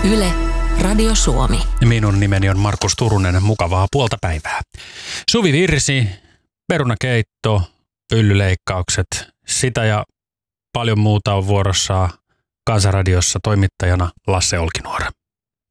Yle, Radio Suomi. Minun nimeni on Markus Turunen. Mukavaa puolta päivää. Suvivirsi, perunakeitto, pyllyleikkaukset, sitä ja paljon muuta on vuorossa Kansanradiossa toimittajana Lasse Olkinuora.